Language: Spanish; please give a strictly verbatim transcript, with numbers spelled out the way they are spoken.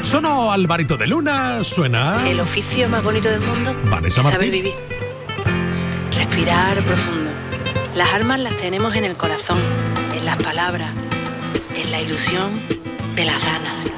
Sonó Alvarito de Luna, suena... El oficio más bonito del mundo Vanessa es saber Martín. vivir. Respirar profundo. Las armas las tenemos en el corazón, en las palabras, en la ilusión de las ganas.